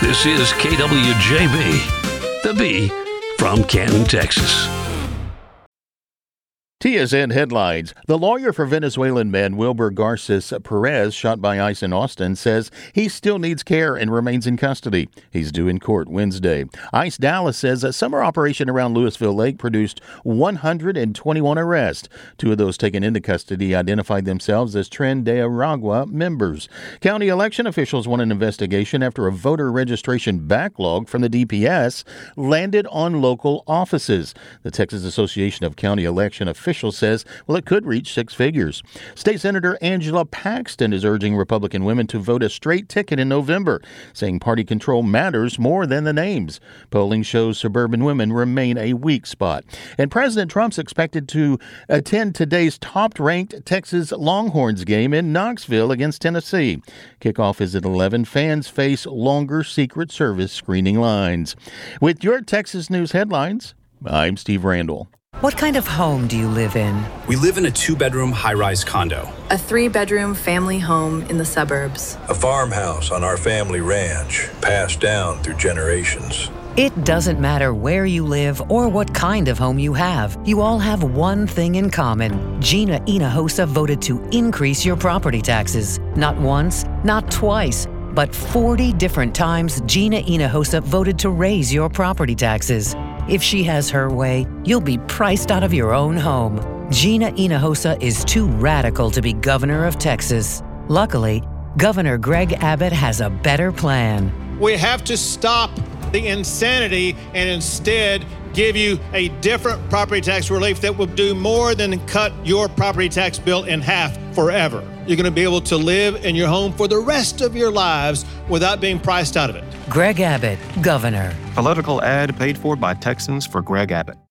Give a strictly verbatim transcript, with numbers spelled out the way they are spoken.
This is K W J B, the B from Canton, Texas. T S N headlines. The lawyer for Venezuelan man Wilber Garces Perez, shot by ICE in Austin, says he still needs care and remains in custody. He's due in court Wednesday. ICE Dallas says a summer operation around Louisville Lake produced one hundred twenty-one arrests. Two of those taken into custody identified themselves as Tren de Aragua members. County election officials want an investigation after a voter registration backlog from the D P S landed on local offices. The Texas Association of County Election Officials Official says, well, it could reach six figures. State Senator Angela Paxton is urging Republican women to vote a straight ticket in November, saying party control matters more than the names. Polling shows suburban women remain a weak spot. And President Trump's expected to attend today's top-ranked Texas Longhorns game in Knoxville against Tennessee. Kickoff is at eleven. Fans face longer Secret Service screening lines. With your Texas News headlines, I'm Steve Randall. What kind of home do you live in? We live in a two-bedroom high-rise condo. A three-bedroom family home in the suburbs. A farmhouse on our family ranch, passed down through generations. It doesn't matter where you live or what kind of home you have. You all have one thing in common. Gina Hinojosa voted to increase your property taxes. Not once, not twice, but forty different times Gina Hinojosa voted to raise your property taxes. If she has her way, you'll be priced out of your own home. Gina Hinojosa is too radical to be governor of Texas. Luckily, Governor Greg Abbott has a better plan. We have to stop the insanity and instead give you a different property tax relief that will do more than cut your property tax bill in half forever. You're going to be able to live in your home for the rest of your lives without being priced out of it. Greg Abbott, Governor. Political ad paid for by Texans for Greg Abbott.